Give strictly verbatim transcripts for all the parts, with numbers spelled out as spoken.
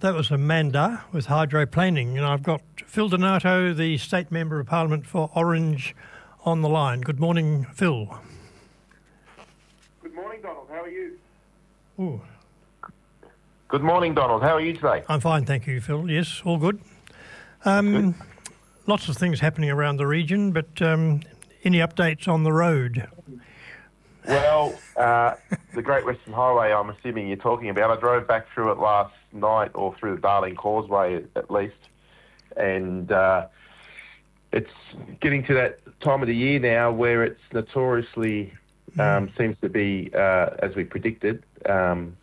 That was Amanda with hydroplaning, and I've got Phil Donato, the State Member of Parliament for Orange, on the line. Good morning, Phil. Good morning, Donald. How are you? Ooh. Good morning, Donald. How are you today? I'm fine, thank you, Phil. Yes, all good. Um, good. Lots of things happening around the region, but um, any updates on the road? Well, uh, the Great Western Highway, I'm assuming you're talking about. I drove back through it last night, or through the Darling Causeway at least, and uh, it's getting to that time of the year now where it's notoriously um, mm. seems to be, uh, as we predicted, um,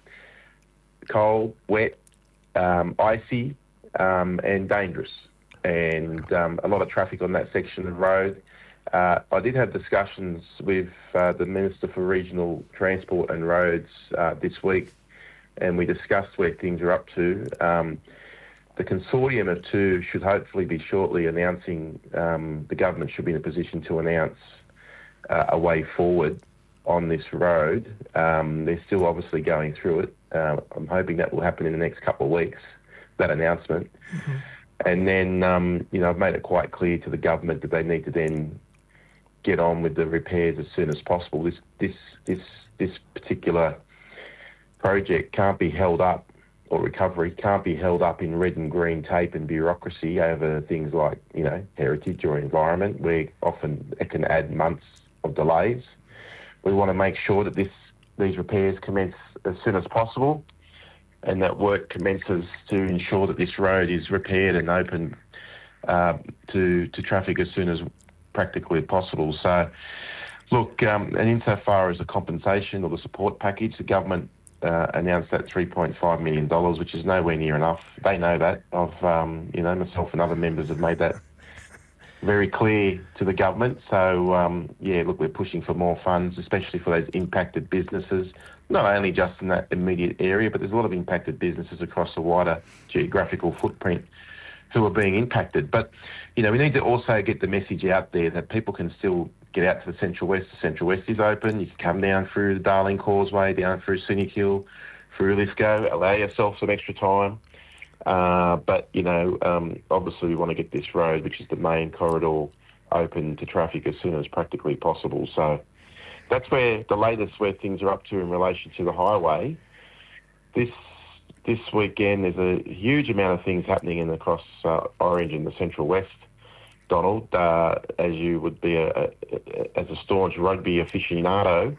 cold, wet, um, icy, um, and dangerous, and um, a lot of traffic on that section of road. Uh, I did have discussions with uh, the Minister for Regional Transport and Roads uh, this week, and we discussed where things are up to. Um, the consortium of two should hopefully be shortly announcing, um, the government should be in a position to announce uh, a way forward on this road. Um, they're still obviously going through it. Uh, I'm hoping that will happen in the next couple of weeks, that announcement. Mm-hmm. And then, um, you know, I've made it quite clear to the government that they need to then get on with the repairs as soon as possible. This this this this particular project can't be held up, or recovery can't be held up in red and green tape and bureaucracy over things like, you know, heritage or environment, where often it can add months of delays. We want to make sure that this these repairs commence as soon as possible, and that work commences to ensure that this road is repaired and open uh, to to traffic as soon as practically possible. So, look, um, and insofar as the compensation or the support package, the government uh, announced that three point five million dollars, which is nowhere near enough. They know that. I've, um, you know, myself and other members have made that very clear to the government. So, um, yeah, look, we're pushing for more funds, especially for those impacted businesses, not only just in that immediate area, but there's a lot of impacted businesses across a wider geographical footprint who are being impacted. But, you know, we need to also get the message out there that people can still get out to the Central West. The Central West is open. You can come down through the Darling Causeway, down through Cynic Hill, through Lithgow, allow yourself some extra time. Uh, but, you know, um, obviously we want to get this road, which is the main corridor, open to traffic as soon as practically possible. So that's where the latest where things are up to in relation to the highway. This This weekend, there's a huge amount of things happening in across uh, Orange and the Central West, Donald. Uh, as you would be a, a, a, as a staunch rugby aficionado,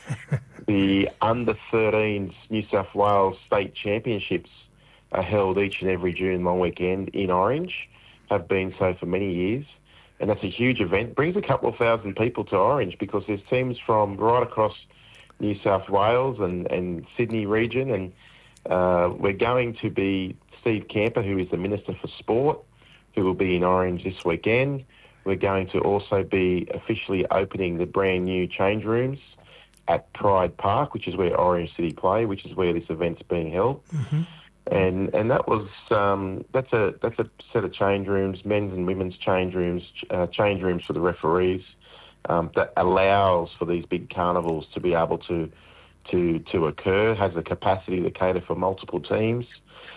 the under thirteens New South Wales State Championships are held each and every June long weekend in Orange, have been so for many years, and that's a huge event. Brings a couple of thousand people to Orange because there's teams from right across New South Wales and, and Sydney region, and Uh, we're going to be Steve Camper, who is the Minister for Sport, who will be in Orange this weekend. We're going to also be officially opening the brand new change rooms at Pride Park, which is where Orange City play, which is where this event's being held. Mm-hmm. And and that was um, that's a that's a set of change rooms, men's and women's change rooms, uh, change rooms for the referees, um, that allows for these big carnivals to be able to. to to occur, has the capacity to cater for multiple teams,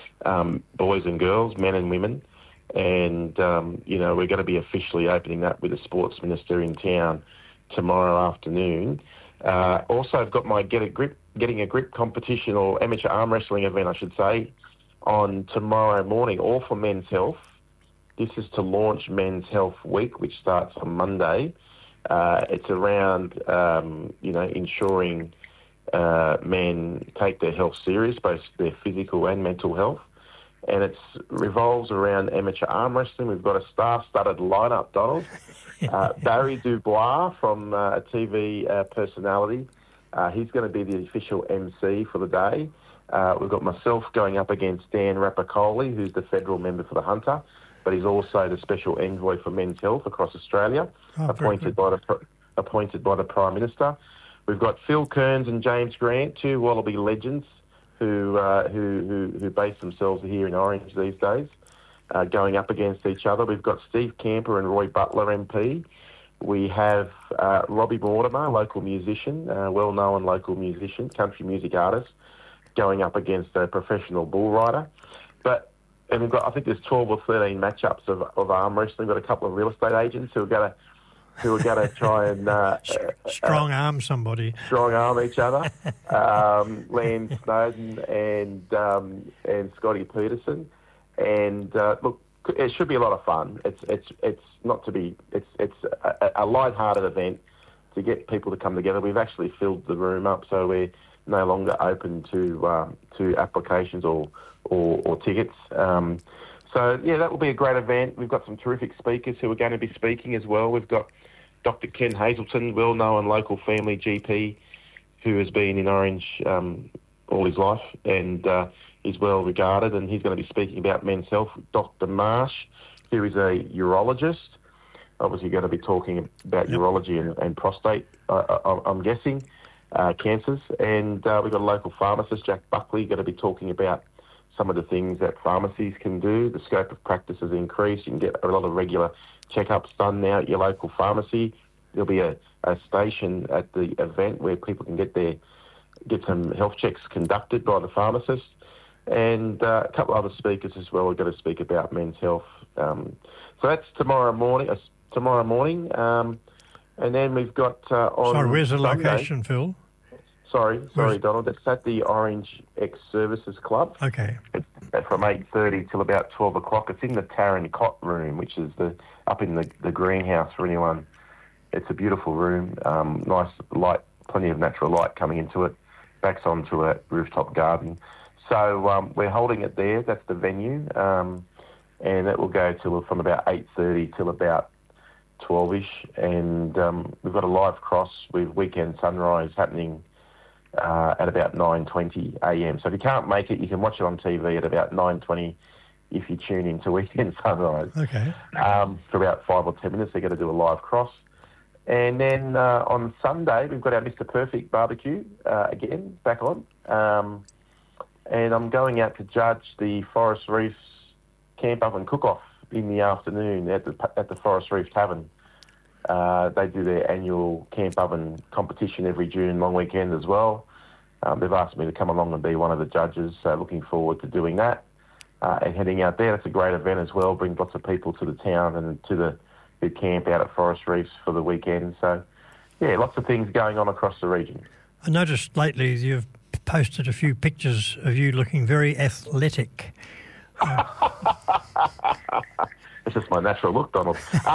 um, boys and girls, men and women. And, um, you know, we're going to be officially opening that with the Sports Minister in town tomorrow afternoon. Uh, also, I've got my Get a Grip, Getting a Grip competition, or amateur arm wrestling event, I should say, on tomorrow morning, all for Men's Health. This is to launch Men's Health Week, which starts on Monday. Uh, it's around, um, you know, ensuring Uh, men take their health serious, both their physical and mental health, and it revolves around amateur arm wrestling. We've got a star-studded lineup, Donald. Uh, Barry Dubois from uh, a T V uh, personality. Uh, he's going to be the official M C for the day. Uh, we've got myself going up against Dan Rapacoli, who's the federal member for the Hunter, but he's also the special envoy for Men's Health across Australia, oh, appointed by the appointed by the Prime Minister. We've got Phil Kearns and James Grant, two Wallaby legends who uh, who, who who base themselves here in Orange these days, uh, going up against each other. We've got Steve Camper and Roy Butler M P. We have uh, Robbie Mortimer, local musician, uh, well-known local musician, country music artist, going up against a professional bull rider. but and we've got I think there's twelve or thirteen matchups of, of arm wrestling. We've got a couple of real estate agents who are going to who are going to try and uh, strong uh, arm somebody, strong arm each other. um, Lance Snowden and um, and Scotty Peterson, and uh, look, it should be a lot of fun. It's it's it's not to be. It's it's a, a light-hearted event to get people to come together. We've actually filled the room up, so we're no longer open to um, to applications or or, or tickets. Um, so yeah, that will be a great event. We've got some terrific speakers who are going to be speaking as well. We've got Doctor Ken Hazelton, well-known local family G P, who has been in Orange um, all his life and uh, is well regarded, and he's going to be speaking about men's health. Doctor Marsh, who is a urologist, obviously going to be talking about yep. urology and, and prostate, uh, I, I'm guessing, uh, cancers. And uh, we've got a local pharmacist, Jack Buckley, going to be talking about some of the things that pharmacies can do. The scope of practice has increased. You can get a lot of regular checkups done now at your local pharmacy. There'll be a, a station at the event where people can get their get some health checks conducted by the pharmacist. And uh, a couple other speakers as well are going to speak about men's health. Um, so that's tomorrow morning. Uh, tomorrow morning, um, and then we've got uh, on. Sorry, where's the Sunday, location, Phil? Sorry, sorry, Where's... Donald. It's at the Orange X Services Club. Okay. It's from eight thirty till about twelve o'clock. It's in the Taryn Cot room, which is the up in the, the greenhouse for anyone. It's a beautiful room, um, nice light, plenty of natural light coming into it, backs onto a rooftop garden. So um, we're holding it there. That's the venue, um, and that will go till from about eight thirty till about twelve-ish. And um, we've got a live cross with Weekend Sunrise happening uh, at about nine twenty a m. So if you can't make it, you can watch it on T V at about nine twenty if you tune into Weekend Sunrise. Okay. Um, for about five or ten minutes, they're going to do a live cross. And then uh, on Sunday, we've got our Mister Perfect barbecue uh, again, back on. Um, and I'm going out to judge the Forest Reefs Camp Oven Cook-Off in the afternoon at the at the Forest Reef Tavern. Uh, they do their annual Camp Oven competition every June long weekend as well. Um, they've asked me to come along and be one of the judges, so looking forward to doing that uh, and heading out there. It's a great event as well, brings lots of people to the town and to the, the camp out at Forest Reefs for the weekend. So, yeah, lots of things going on across the region. I noticed lately you've posted a few pictures of you looking very athletic. It's just my natural look, Donald.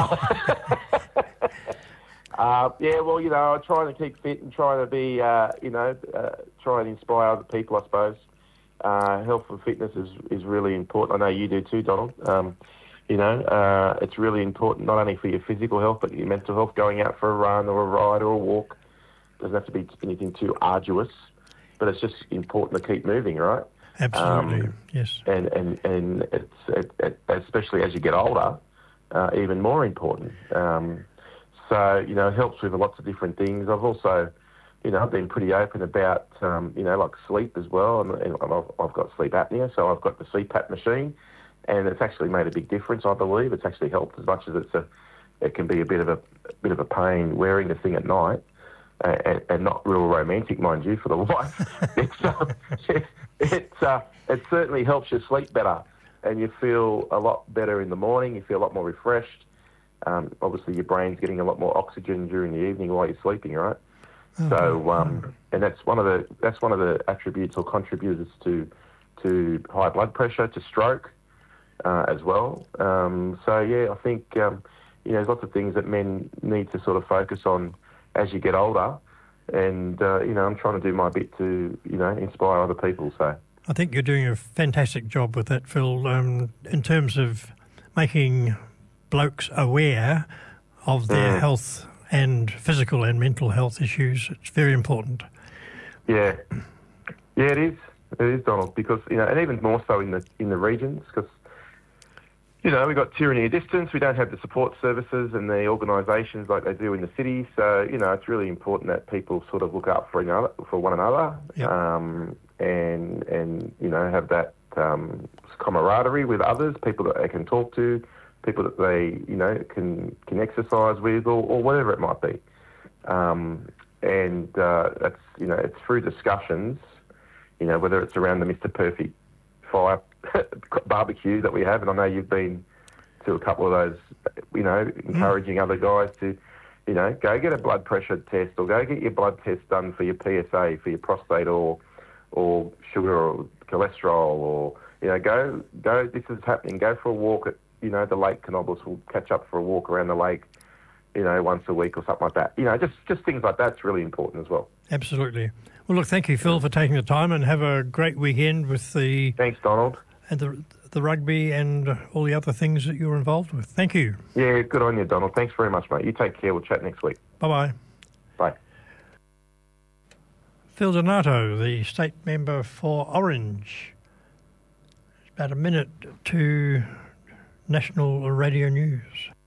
uh, yeah, well, you know, I'm trying to keep fit and trying to be, uh, you know, uh, try and inspire other people, I suppose. Uh, health and fitness is, is really important. I know you do too, Donald. Um, you know, uh, it's really important not only for your physical health, but your mental health, going out for a run or a ride or a walk. Doesn't have to be anything too arduous, but it's just important to keep moving, right? Absolutely, um, yes. And and and it's it, it, especially as you get older, uh, even more important. Um, so you know, it helps with lots of different things. I've also, you know, I've been pretty open about um, you know, like sleep as well, and, and I've, I've got sleep apnea, so I've got the C PAP machine, and it's actually made a big difference. I believe it's actually helped as much as it's a, it can be a bit of a, a bit of a pain wearing the thing at night. Uh, and, and not real romantic, mind you, for the wife. it's, um, it, it, uh, it certainly helps you sleep better, and you feel a lot better in the morning. You feel a lot more refreshed. Um, obviously, your brain's getting a lot more oxygen during the evening while you're sleeping, right? Mm-hmm. So, um, and that's one of the that's one of the attributes or contributors to to high blood pressure, to stroke, uh, as well. Um, so, yeah, I think um, you know, there's lots of things that men need to sort of focus on as you get older, and uh, you know, I'm trying to do my bit to, you know, inspire other people. So I think you're doing a fantastic job with that, Phil, um, in terms of making blokes aware of their mm. health and physical and mental health issues. It's very important. Yeah, yeah, it is. It is, Donald, because, you know, and even more so in the in the regions, because, you know, we've got tyranny of distance. We don't have the support services and the organisations like they do in the city. So, you know, it's really important that people sort of look out for another, for one another, yep. um, and and you know, have that um, camaraderie with others, people that they can talk to, people that they, you know, can can exercise with, or, or whatever it might be. Um, and uh, that's, you know, it's through discussions, you know, whether it's around the Mister Perfect fire barbecues that we have, and I know you've been to a couple of those, you know, encouraging mm. other guys to, you know, go get a blood pressure test or go get your blood test done for your P S A, for your prostate or or sugar or cholesterol or, you know, go, go, this is happening, go for a walk at, you know, the Lake Canobolas. We'll catch up for a walk around the lake, you know, once a week or something like that. You know, just, just things like that's really important as well. Absolutely. Well, look, thank you, Phil, for taking the time, and have a great weekend with the... Thanks, Donald. And the the rugby and all the other things that you're involved with. Thank you. Yeah, good on you, Donald. Thanks very much, mate. You take care. We'll chat next week. Bye-bye. Bye. Phil Donato, the state member for Orange. It's about a minute to National Radio News.